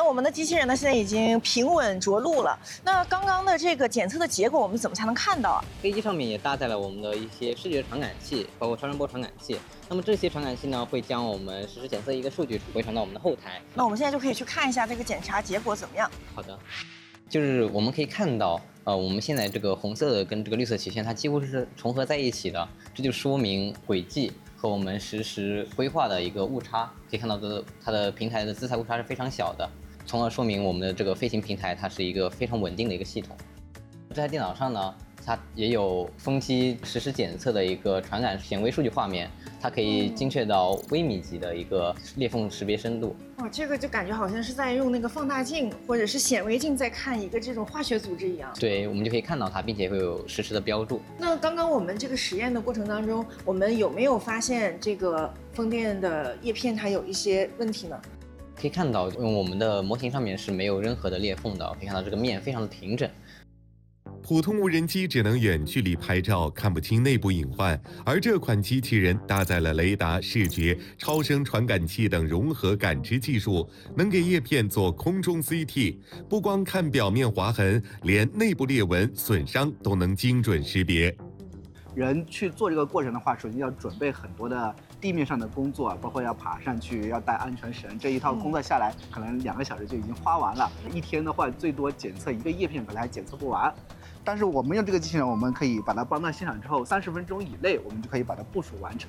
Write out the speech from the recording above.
那我们的机器人呢，现在已经平稳着陆了。那刚刚的这个检测的结果，我们怎么才能看到啊？ 飞机上面也搭载了我们的一些视觉传感器，包括超声波传感器。那么这些传感器呢，会将我们实时检测一个数据回传到我们的后台。 那我们现在就可以去看一下这个检查结果怎么样。 好的，就是我们可以看到，我们现在这个红色的跟这个绿色曲线，它几乎是重合在一起的，这就说明轨迹和我们实时规划的一个误差。可以看到它的平台的姿态误差是非常小的，从而说明我们的这个飞行平台它是一个非常稳定的一个系统。这台电脑上呢，它也有风机实时检测的一个传感显微数据画面，它可以精确到微米级的一个裂缝识别深度。 哇，这个就感觉好像是在用那个放大镜或者是显微镜在看一个这种化学组织一样。 对，我们就可以看到它，并且会有实时的标注。 那刚刚我们这个实验的过程当中，我们有没有发现这个风电的叶片它有一些问题呢？ 可以看到，我们的模型上面是没有任何的裂缝的，可以看到这个面非常的平整。 普通无人机只能远距离拍照，看不清内部隐患，而这款机器人搭载了雷达、视觉、超声传感器等融合感知技术，能给叶片做空中 CT， 不光看表面划痕，连内部裂纹、损伤都能精准识别。 人去做这个过程的话，首先要准备很多的地面上的工作，包括要爬上去，要带安全绳，这一套工作下来，可能2个小时就已经花完了。一天的话，最多检测1个叶片，可能还检测不完。但是我们用这个机器人，我们可以把它搬到现场之后，30分钟以内，我们就可以把它部署完成。